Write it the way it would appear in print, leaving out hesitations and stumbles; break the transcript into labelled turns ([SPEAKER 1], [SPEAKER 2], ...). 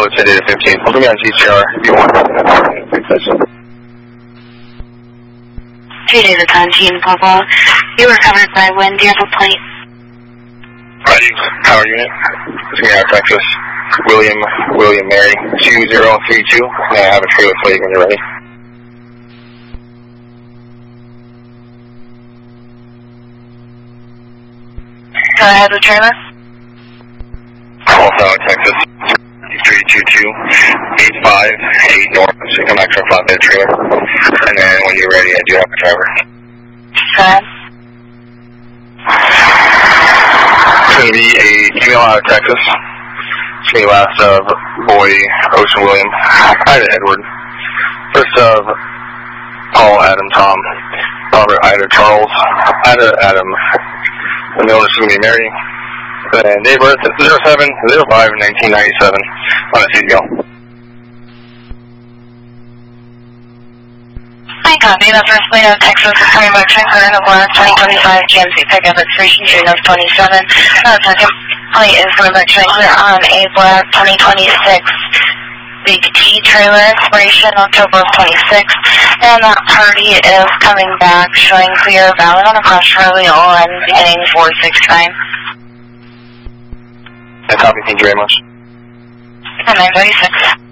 [SPEAKER 1] today to 15. Put me on GTR if you want.
[SPEAKER 2] Today to 10, Papa. You were covered by wind. Do you have a plate?
[SPEAKER 1] Ready. Power unit. Sierra, Texas. William Mary. 2032. And I have a trailer plate when you're ready.
[SPEAKER 2] Go ahead with trailer.
[SPEAKER 1] Also, Texas. 322-858 north. So come back to a flatbed trailer. And then when you're ready, I do have a driver.
[SPEAKER 2] Go ahead.
[SPEAKER 1] It's going to be a female out of Texas. It's going to be last of boy Ocean William. Ida Edward. First of Paul Adam Tom. Robert Ida Charles. Ida Adam. And the owner's going to be Mary. And date birth is 07/05/1997 on a CDL.
[SPEAKER 2] I copy. The first plate of Texas is coming back to current of last 2025 GMC pickup at Station June of 27. The second plate is coming back to on a black 2026 Big T trailer expiration October of 26. And that party is coming back showing clear valid on a cross Charlie and beginning 469.
[SPEAKER 1] I copy. Thank you very much.
[SPEAKER 2] And 936.